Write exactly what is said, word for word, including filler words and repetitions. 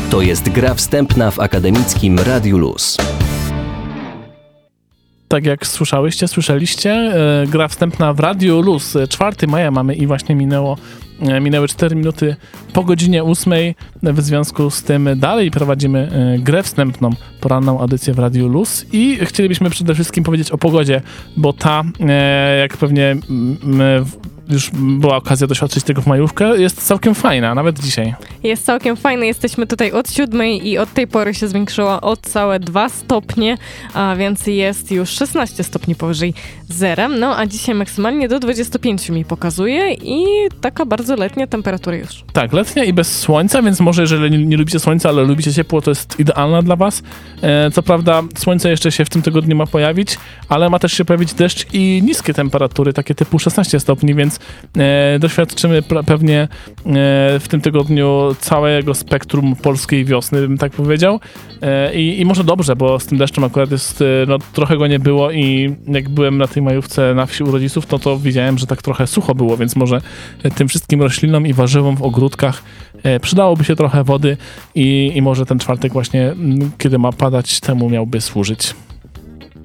To jest gra wstępna w akademickim Radiu Luz. Tak jak słyszałyście, słyszeliście, e, gra wstępna w Radiu Luz. czwartego maja mamy i właśnie minęło, e, minęły cztery minuty po godzinie ósmej. W związku z tym dalej prowadzimy e, grę wstępną, poranną audycję w Radiu Luz i chcielibyśmy przede wszystkim powiedzieć o pogodzie, bo ta, e, jak pewnie m, m, już była okazja doświadczyć tego w majówkę, jest całkiem fajna, nawet dzisiaj. Jest całkiem fajna, jesteśmy tutaj od siódmej i od tej pory się zwiększyła o całe dwa stopnie, a więc jest już szesnaście stopni powyżej zerem, no a dzisiaj maksymalnie do dwudziestu pięciu mi pokazuje i taka bardzo letnia temperatura już. Tak, letnia i bez słońca, więc może jeżeli nie, nie lubicie słońca, ale lubicie ciepło, to jest idealna dla was. E, co prawda słońce jeszcze się w tym tygodniu ma pojawić, ale ma też się pojawić deszcz i niskie temperatury, takie typu szesnaście stopni, więc e, doświadczymy pra- pewnie e, w tym tygodniu całego spektrum polskiej wiosny, bym tak powiedział. E, i, I może dobrze, bo z tym deszczem akurat jest, no trochę go nie było i jak byłem na tej majówce na wsi u rodziców, to to widziałem, że tak trochę sucho było, więc może tym wszystkim roślinom i warzywom w ogródkach e, przydałoby się trochę wody i, i może ten czwartek właśnie, m, kiedy ma padać, temu miałby służyć.